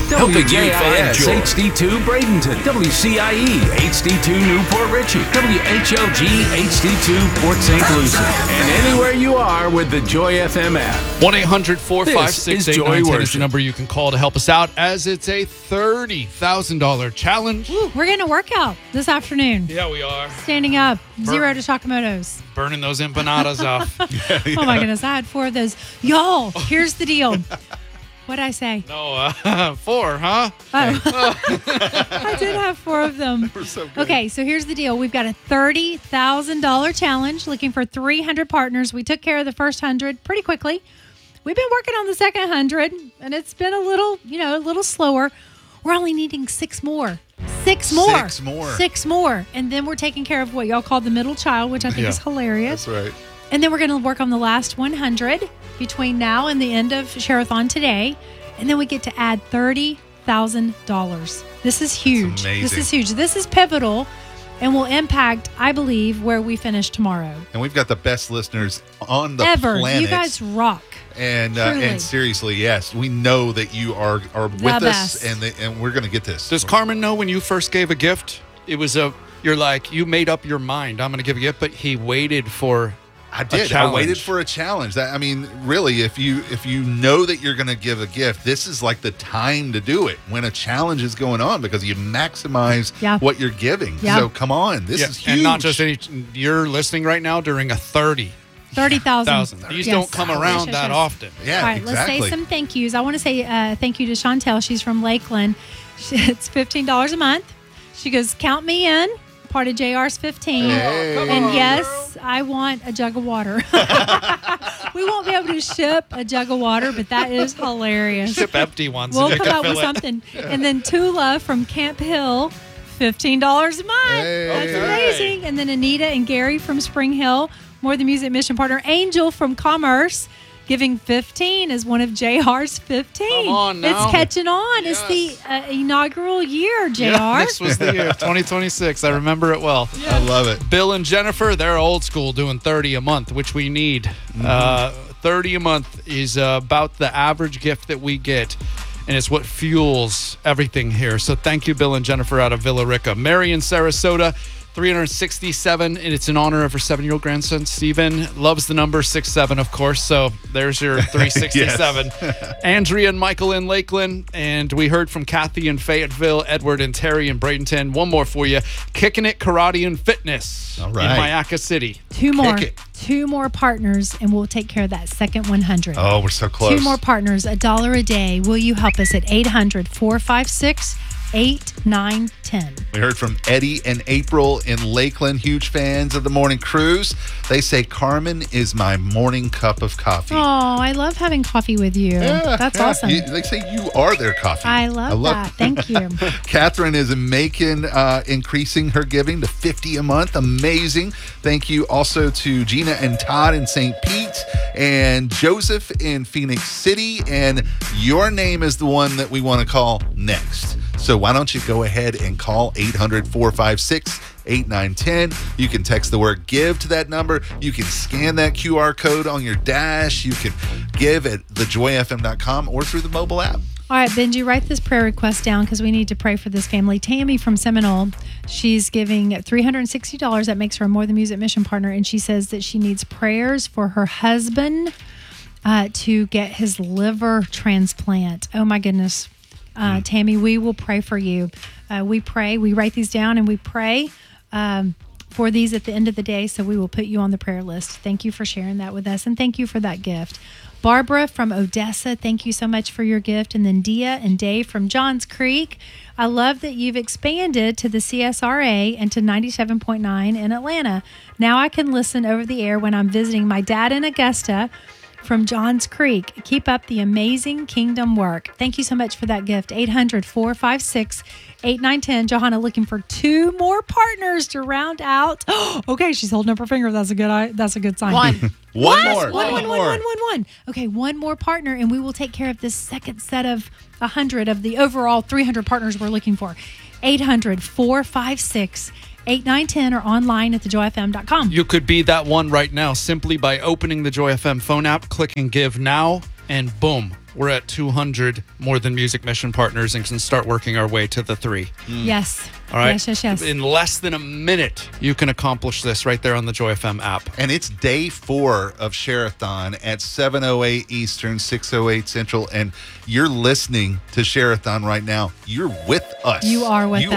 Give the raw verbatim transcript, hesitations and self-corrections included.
W J I S H D two Bradenton, W C I E H D two Newport Richey, W H L G H D two Port Saint Lucie, and anywhere you are with the Joy F M app. one eight hundred four five six eight nine one zero is the number you can call to help us out, as it's a thirty thousand dollars challenge. Ooh, we're getting a workout this afternoon. Yeah, we are. Standing up, zero to Sakamoto's. Burning those empanadas off. yeah, yeah. Oh, my goodness. I had four of those. Y'all, here's the deal. What'd I say? No, uh, four, huh? Oh. I did have four of them. So okay, so here's the deal. We've got a thirty thousand dollars challenge looking for three hundred partners. We took care of the first one hundred pretty quickly. We've been working on the second one hundred, and it's been a little, you know, a little slower. We're only needing six more. Six more. Six more. Six more. And then we're taking care of what y'all call the middle child, which I think yeah, is hilarious. That's right. And then we're going to work on the last one hundred between now and the end of Share-a-thon today. And then we get to add thirty thousand dollars. This is huge. This is huge. This is pivotal and will impact, I believe, where we finish tomorrow. And we've got the best listeners on the Ever. planet. You guys rock. And uh, and seriously, yes, we know that you are are The with best. us, and the, and we're going to get this. Does Carmen know when you first gave a gift? It was a, you're like, you made up your mind, I'm going to give a gift, but he waited for I did. a I waited for a challenge. That I mean, really, if you if you know that you're going to give a gift, this is like the time to do it when a challenge is going on, because you maximize Yeah. what you're giving. Yeah. So come on, this Yeah, is huge. and not just any, you're listening right now during a thirty thirty thousand. thousand. These Yes. don't come around Yes, yes, that yes. often. Yeah, All right, exactly. let's say some thank yous. I want to say uh, thank you to Chantel. She's from Lakeland. She, it's fifteen dollars a month. She goes, count me in. Part of J R's fifteen. Hey. Come and on, yes, girl. I want a jug of water. We won't be able to ship a jug of water, but that is hilarious. Ship empty ones. We'll and you come can up with fill it. something. And then Tula from Camp Hill, fifteen dollars a month. Hey. That's Okay. amazing. And then Anita and Gary from Spring Hill, More Than Music Mission Partner. Angel from Commerce, giving fifteen is one of J R's fifteen. Come on now. It's catching on. Yes. It's the uh, inaugural year, J R. Yeah, this was the year, twenty twenty-six. I remember it well. I love it. Bill and Jennifer, they're old school, doing thirty a month, which we need. Mm-hmm. Uh, thirty a month is uh, about the average gift that we get, and it's what fuels everything here. So thank you, Bill and Jennifer out of Villa Rica. Mary in Sarasota, three hundred sixty-seven, and it's in honor of her seven-year-old grandson, Steven. Loves the number six seven, of course, so there's your three sixty-seven. Andrea and Michael in Lakeland, and we heard from Kathy in Fayetteville, Edward and Terry in Bradenton. One more for you. Kicking It Karate and Fitness All right. in Mayaca City. Two more. Kick it. Two more partners, and we'll take care of that second one hundred. Oh, we're so close. Two more partners, a dollar a day. Will you help us at eight hundred, four five six, eight nine one zero? We heard from Eddie and April in Lakeland, huge fans of the morning cruise. They say Carmen is my morning cup of coffee. Oh, I love having coffee with you. Yeah, That's yeah. awesome. You- they say you are their coffee. I love, that. Thank you. Catherine is in Macon, uh, increasing her giving to fifty a month. Amazing. Thank you also to Gina and Todd in Saint Pete and Joseph in Phoenix City. And your name is the one that we want to call next. So why don't you go ahead and call eight hundred, four five six, eight nine one zero. You can text the word give to that number. You can scan that Q R code on your dash. You can give at the joy f m dot com or through the mobile app. All right, Benji, write this prayer request down because we need to pray for this family. Tammy from Seminole, she's giving three hundred sixty dollars. That makes her a More Than Music Mission Partner. And she says that she needs prayers for her husband uh, to get his liver transplant. Oh, my goodness. Uh, Tammy, we will pray for you. Uh, we pray. We write these down and we pray um, for these at the end of the day. So we will put you on the prayer list. Thank you for sharing that with us. And thank you for that gift. Barbara from Odessa, thank you so much for your gift. And then Dia and Dave from Johns Creek. I love that you've expanded to the C S R A and to ninety-seven point nine in Atlanta. Now I can listen over the air when I'm visiting my dad in Augusta from Johns Creek. Keep up the amazing kingdom work. Thank you so much for that gift. eight hundred, four five six, eight nine one zero. Johanna looking for two more partners to round out. Okay, she's holding up her finger. That's a good that's a good sign. One. One What? more. One, one, one, more. one, one, one. Okay, one more partner, and we will take care of this second set of one hundred of the overall three hundred partners we're looking for. eight hundred, four five six, eight nine one zero or online at the joy f m dot com. You could be that one right now simply by opening the Joy F M phone app, clicking give now, and boom, we're at two hundred More Than Music mission partners and can start working our way to the three. Yes. All right. Yes, yes, yes. In less than a minute, you can accomplish this right there on the Joy F M app. And it's day four of Share-a-thon at seven oh eight Eastern, six oh eight Central. And you're listening to Share-a-thon right now. You're with us. You are with you us.